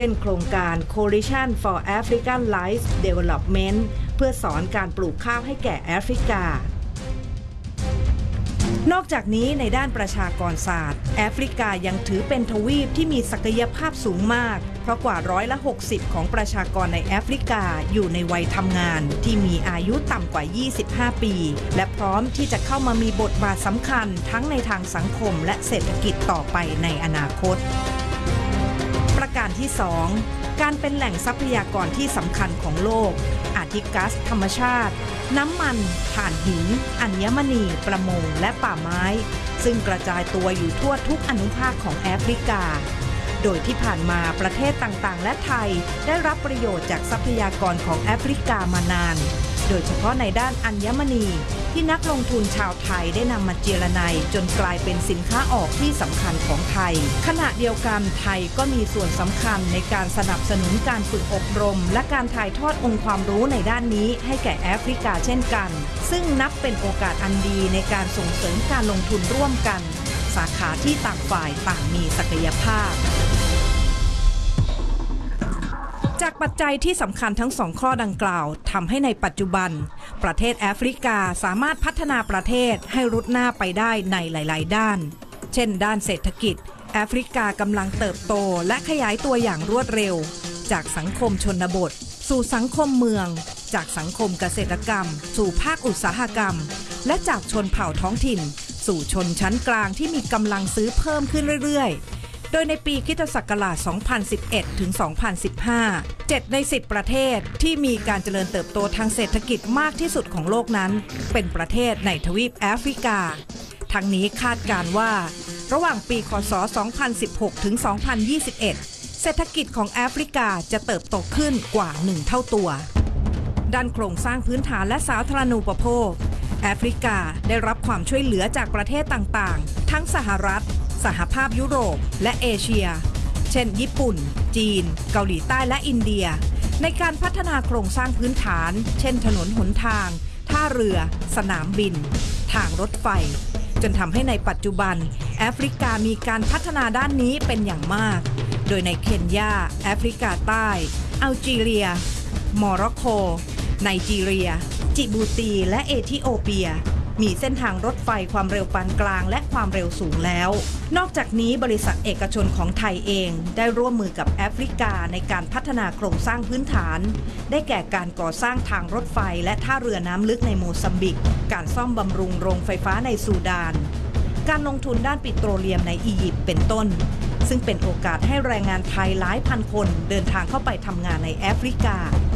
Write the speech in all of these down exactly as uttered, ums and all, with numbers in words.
เป็นโครงการ Coalition for African Rice Development เพื่อสอนการปลูกข้าวให้แก่แอฟริกานอกจากนี้ในด้านประชากรศาสตร์แอฟริกายังถือเป็นทวีปที่มีศักยภาพสูงมากเพราะกว่าร้อยละหกสิบของประชากรในแอฟริกาอยู่ในวัยทำงานที่มีอายุต่ำกว่ายี่สิบห้าปีและพร้อมที่จะเข้ามามีบทบาทสำคัญทั้งในทางสังคมและเศรษฐกิจต่อไปในอนาคตประการที่สองการเป็นแหล่งทรัพยากรที่สำคัญของโลกอาทิก๊าซธรรมชาติน้ำมันถ่านหินอัญมณีประมงและป่าไม้ซึ่งกระจายตัวอยู่ทั่วทุกอนุภาคของแอฟริกาโดยที่ผ่านมาประเทศต่างๆและไทยได้รับประโยชน์จากทรัพยากรของแอฟริกามานานโดยเฉพาะในด้านอัญมณีที่นักลงทุนชาวไทยได้นำมาเจรไนจนกลายเป็นสินค้าออกที่สำคัญของไทยขณะเดียวกันไทยก็มีส่วนสำคัญในการสนับสนุนการฝึกอบรมและการถ่ายทอดองค์ความรู้ในด้านนี้ให้แก่แอฟริกาเช่นกันซึ่งนับเป็นโอกาสอันดีในการส่งเสริมการลงทุนร่วมกันสาขาที่ต่างฝ่ายต่างมีศักยภาพจากปัจจัยที่สำคัญทั้งสองข้อดังกล่าวทำให้ในปัจจุบันประเทศแอฟริกาสามารถพัฒนาประเทศให้รุดหน้าไปได้ในหลายๆด้านเช่นด้านเศรษฐกิจแอฟริกากำลังเติบโตและขยายตัวอย่างรวดเร็วจากสังคมชนบทสู่สังคมเมืองจากสังคมเกษตรกรรมสู่ภาคอุตสาหกรรมและจากชนเผ่าท้องถิ่นสู่ชนชั้นกลางที่มีกำลังซื้อเพิ่มขึ้นเรื่อยๆโดยในปีคริสตศักราช สองพันสิบเอ็ด ถึง สองพันสิบห้า เจ็ดในสิบประเทศที่มีการเจริญเติบโตทางเศรษฐกิจมากที่สุดของโลกนั้นเป็นประเทศในทวีปแอฟริกาทั้งนี้คาดการณ์ว่าระหว่างปีค.ศ. สองพันสิบหก ถึง สองพันยี่สิบเอ็ด เศรษฐกิจของแอฟริกาจะเติบโตขึ้นกว่าหนึ่งเท่าตัวด้านโครงสร้างพื้นฐานและสาธารณูปโภคแอฟริกาได้รับความช่วยเหลือจากประเทศต่างๆทั้งสหรัฐสหภาพยุโรปและเอเชียเช่นญี่ปุ่นจีนเกาหลีใต้และอินเดียในการพัฒนาโครงสร้างพื้นฐานเช่นถนนหนทางท่าเรือสนามบินทางรถไฟจนทำให้ในปัจจุบันแอฟริกามีการพัฒนาด้านนี้เป็นอย่างมากโดยในเคนยาแอฟริกาใต้อัลจีเรียโมร็อกโกไนจีเรียจิบูตีและเอธิโอเปียมีเส้นทางรถไฟความเร็วปานกลางและความเร็วสูงแล้วนอกจากนี้บริษัทเอกชนของไทยเองได้ร่วมมือกับแอฟริกาในการพัฒนาโครงสร้างพื้นฐานได้แก่การก่อสร้างทางรถไฟและท่าเรือน้ำลึกในโมซัมบิกการซ่อมบำรุงโรงไฟฟ้าในซูดานการลงทุนด้านปิโตรเลียมในอียิปต์เป็นต้นซึ่งเป็นโอกาสให้แรงงานไทยหลายพันคนเดินทางเข้าไปทำงานในแอฟริกา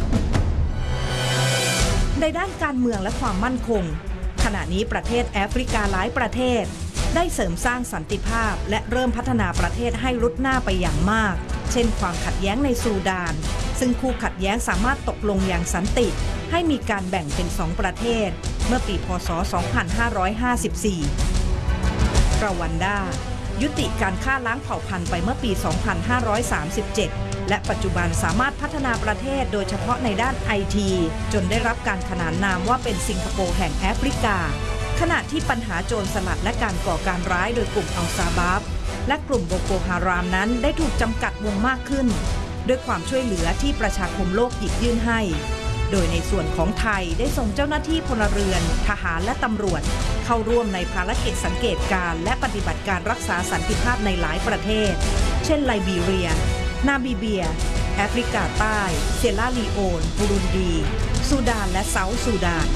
ในด้านการเมืองและความมั่นคงขณะนี้ประเทศแอฟริกาหลายประเทศได้เสริมสร้างสันติภาพและเริ่มพัฒนาประเทศให้รุดหน้าไปอย่างมากเช่นความขัดแย้งในซูดานซึ่งคู่ขัดแย้งสามารถตกลงอย่างสันติให้มีการแบ่งเป็นสองประเทศเมื่อปีพ.ศ. สองพันห้าร้อยห้าสิบสี่รวันดายุติการฆ่าล้างเผ่าพันธุ์ไปเมื่อปี สองพันห้าร้อยสามสิบเจ็ดและปัจจุบันสามารถพัฒนาประเทศโดยเฉพาะในด้านไอทีจนได้รับการขนานนามว่าเป็นสิงคโปร์แห่งแอฟริกาขณะที่ปัญหาโจรสลัดและการก่อการร้ายโดยกลุ่มอัลซาบาบและกลุ่มโบโกฮารามนั้นได้ถูกจำกัดวงมากขึ้นด้วยความช่วยเหลือที่ประชาคมโลกหยิบยื่นให้โดยในส่วนของไทยได้ส่งเจ้าหน้าที่พลเรือนทหารและตำรวจเข้าร่วมในภารกิจสังเกตการและปฏิบัติการรักษาสันติภาพในหลายประเทศเช่นไลบีเรียนามิเบียแอฟริกาใต้เซราลีโอนบูรุนดีซูดานและเซาท์ซูดาน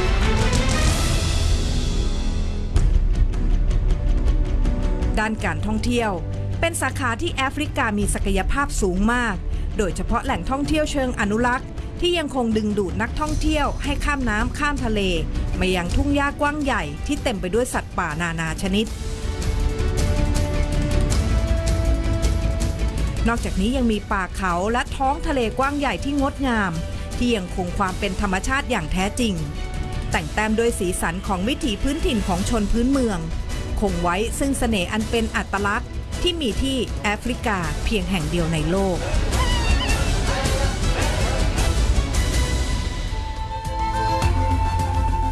ด้านการท่องเที่ยวเป็นสาขาที่แอฟริกามีศักยภาพสูงมากโดยเฉพาะแหล่งท่องเที่ยวเชิงอนุรักษ์ที่ยังคงดึงดูดนักท่องเที่ยวให้ข้ามน้ำข้ามทะเลมายังทุ่งหญ้ากว้างใหญ่ที่เต็มไปด้วยสัตว์ป่านานาชนิดนอกจากนี้ยังมีป่าเขาและท้องทะเลกว้างใหญ่ที่งดงามที่ยังคงความเป็นธรรมชาติอย่างแท้จริงแต่งแต้มด้วยสีสันของวิถีพื้นถิ่นของชนพื้นเมืองคงไว้ซึ่งเสน่ห์อันเป็นอัตลักษณ์ที่มีที่แอฟริกาเพียงแห่งเดียวในโลก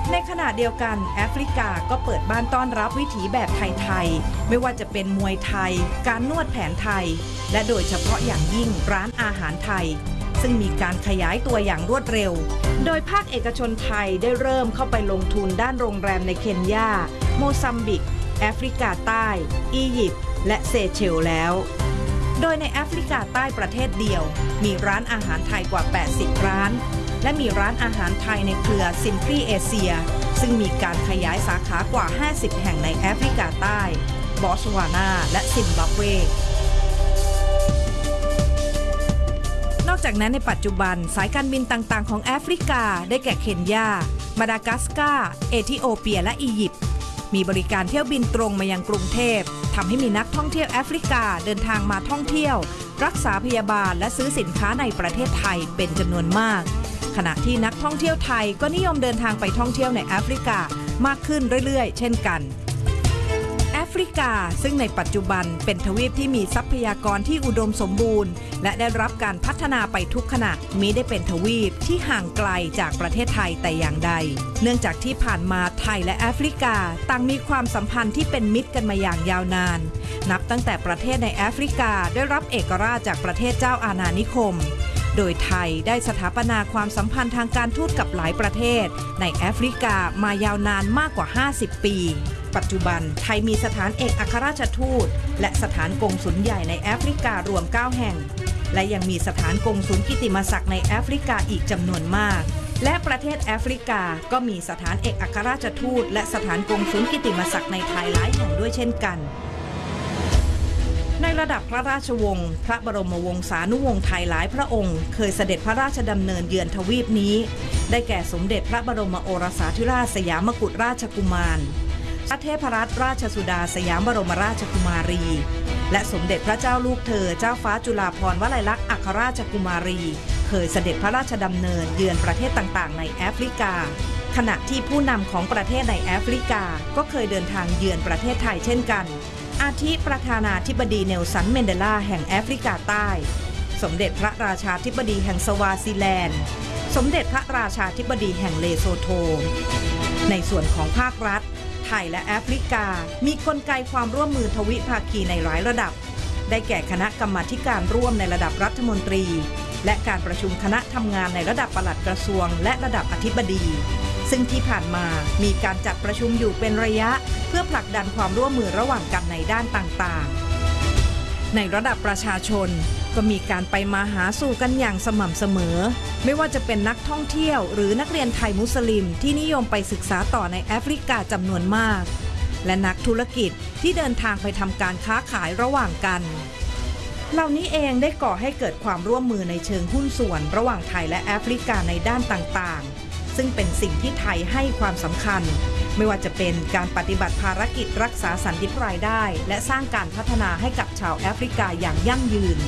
ในขณะเดียวกันแอฟริกาก็เปิดบ้านต้อนรับวิถีแบบไทยๆไม่ว่าจะเป็นมวยไทยการนวดแผนไทยและโดยเฉพาะอย่างยิ่งร้านอาหารไทยซึ่งมีการขยายตัวอย่างรวดเร็วโดยภาคเอกชนไทยได้เริ่มเข้าไปลงทุนด้านโรงแรมในเคนยาโมซัมบิกแอฟริกาใต้อียิปต์และเซเชลแล้วโดยในแอฟริกาใต้ประเทศเดียวมีร้านอาหารไทยกว่าแปดสิบร้านและมีร้านอาหารไทยในเครือ Simply Asia ซึ่งมีการขยายสาขากว่าห้าสิบแห่งในแอฟริกาใต้บอตสวานาและซิมบับเวนอกจากนั้นในปัจจุบันสายการบินต่างๆของแอฟริกาได้แก่เคนยามาดากัสการ์เอธิโอเปียและอียิปต์มีบริการเที่ยวบินตรงมายังกรุงเทพทำให้มีนักท่องเที่ยวแอฟริกาเดินทางมาท่องเที่ยวรักษาพยาบาลและซื้อสินค้าในประเทศไทยเป็นจำนวนมากขณะที่นักท่องเที่ยวไทยก็นิยมเดินทางไปท่องเที่ยวในแอฟริกามากขึ้นเรื่อยๆเช่นกันแอฟริกาซึ่งในปัจจุบันเป็นทวีปที่มีทรัพยากรที่อุดมสมบูรณ์และได้รับการพัฒนาไปทุกขณะมิได้เป็นทวีปที่ห่างไกลจากประเทศไทยแต่อย่างใดเนื่องจากที่ผ่านมาไทยและแอฟริกาต่างมีความสัมพันธ์ที่เป็นมิตรกันมาอย่างยาวนานนับตั้งแต่ประเทศในแอฟริกาได้รับเอกราชจากประเทศเจ้าอาณานิคมโดยไทยได้สถาปนาความสัมพันธ์ทางการทูตกับหลายประเทศในแอฟริกามายาวนานมากกว่าห้าสิบปีปัจจุบันไทยมีสถานเอกอัครราชทูตและสถานกงสุลใหญ่ในแอฟริการวมเก้าแห่งและยังมีสถานกงสุลกิตติมศักดิ์ในแอฟริกาอีกจำนวนมากและประเทศแอฟริกาก็มีสถานเอกอัครราชทูตและสถานกงสุลกิตติมศักดิ์ในไทยหลายแห่งด้วยเช่นกันในระดับพระราชวงศ์พระบรมวงศานุวงศ์ไทยหลายพระองค์เคยเสด็จพระราชดำเนินเยือนทวีปนี้ได้แก่สมเด็จพระบรมโอรสาธิราชสยามกุฎราชกุมารพระเทพรัตนราชสุดาสยามบรมราชกุมารีและสมเด็จพระเจ้าลูกเธอเจ้าฟ้าจุฬาภรณ์วลัยลักษณ์อัครราชกุมารีเคยเสด็จพระราชดำเนินเยือนประเทศต่างๆในแอฟริกาขณะที่ผู้นำของประเทศในแอฟริกาก็เคยเดินทางเยือนประเทศไทยเช่นกันอาทิประธานาธิบดีเนลสันเมนเดลาแห่งแอฟริกาใต้สมเด็จพระราชาธิบดีแห่งสวาซิแลนด์สมเด็จพระราชาธิบดีแห่งเลโซโธในส่วนของภาครัฐไทยและแอฟริกามีกลไกความร่วมมือทวิภาคีในหลายระดับได้แก่คณะกรรมาธิการร่วมในระดับรัฐมนตรีและการประชุมคณะทำงานในระดับปลัดกระทรวงและระดับอธิบดีซึ่งที่ผ่านมามีการจัดประชุมอยู่เป็นระยะเพื่อผลักดันความร่วมมือระหว่างกันในด้านต่างๆในระดับประชาชนก็มีการไปมาหาสู่กันอย่างสม่ำเสมอไม่ว่าจะเป็นนักท่องเที่ยวหรือนักเรียนไทยมุสลิมที่นิยมไปศึกษาต่อในแอฟริกาจำนวนมากและนักธุรกิจที่เดินทางไปทำการค้าขายระหว่างกันเหล่านี้เองได้ก่อให้เกิดความร่วมมือในเชิงหุ้นส่วนระหว่างไทยและแอฟริกาในด้านต่างๆซึ่งเป็นสิ่งที่ไทยให้ความสำคัญไม่ว่าจะเป็นการปฏิบัติภารกิจรักษาสันติรายได้และสร้างการพัฒนาให้กับชาวแอฟริกาอย่างยั่งยืน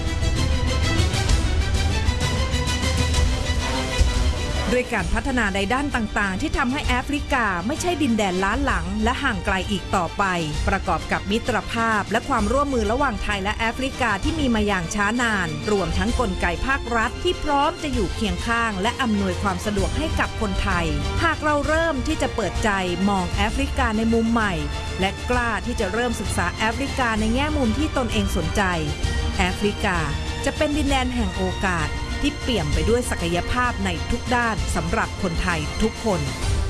ด้วยการพัฒนาในด้านต่างๆที่ทำให้แอฟริกาไม่ใช่ดินแดนล้าหลังและห่างไกลอีกต่อไปประกอบกับมิตรภาพและความร่วมมือระหว่างไทยและแอฟริกาที่มีมาอย่างช้านานรวมทั้งกลไกภาครัฐที่พร้อมจะอยู่เคียงข้างและอำนวยความสะดวกให้กับคนไทยหากเราเริ่มที่จะเปิดใจมองแอฟริกาในมุมใหม่และกล้าที่จะเริ่มศึกษาแอฟริกาในแง่มุมที่ตนเองสนใจแอฟริกาจะเป็นดินแดนแห่งโอกาสที่เปี่ยมไปด้วยศักยภาพในทุกด้านสำหรับคนไทยทุกคน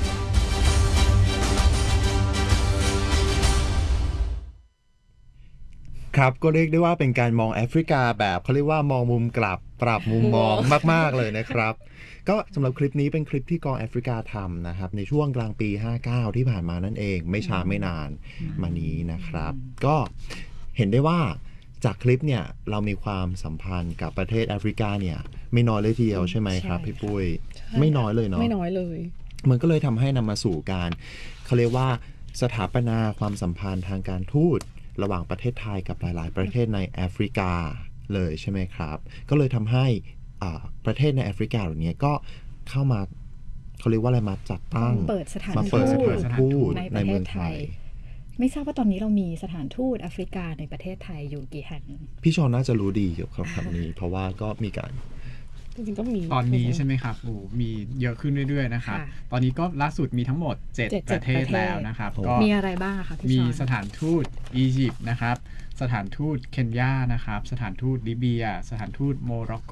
ครับก็เรียกได้ว่าเป็นการมองแอฟริกาแบบเขาเรียกว่ามองมุมกลับปรับมุมมองมากๆเลยนะครับก็สำหรับคลิปนี้เป็นคลิปที่กองแอฟริกาทำนะครับในช่วงกลางปีห้าเก้าที่ผ่านมานั่นเองไม่ช้าไม่นานมานี้นะครับก็เห็นได้ว่าจากคลิปเนี่ยเรามีความสัมพันธ์กับประเทศแอฟริกาเนี่ยไม่น้อยเลยทีเดียวใช่ไหมครับพี่ปุ้ยไม่น้อยเลยเนาะไม่น้อยเลยมันก็เลยทำให้นำมาสู่การเขาเรียกว่าสถาปนาความสัมพันธ์ทางการทูตระหว่างประเทศไทยกับหลายๆประเทศในแอฟริกาเลยใช่ไหมครับก็เลยทำให้ประเทศในแอฟริกาเหล่านี้ก็เข้ามาเขาเรียกว่าอะไรมาจัดตั้งเปิดสถานทูตในประเทศไทยไม่ทราบว่าตอนนี้เรามีสถานทูตแอฟริกาในประเทศไทยอยู่กี่แห่งพี่ชอนน่าจะรู้ดีเกี่ยวกับคำนี้เพราะว่าก็มีการจริงๆก็มีตอนนี้ใช่ไหมครับโอ้มีเยอะขึ้นเรื่อยๆนะครับค่ะตอนนี้ก็ล่าสุดมีทั้งหมด เจ็ดเจ็ดประเทศประเทศแล้วนะครับก็มีอะไรบ้างอะคะพี่มีชอนสถานทูตอียิปต์นะครับสถานทูตเคนยานะครับสถานทูตลิเบียสถานทูตโมร็อกโก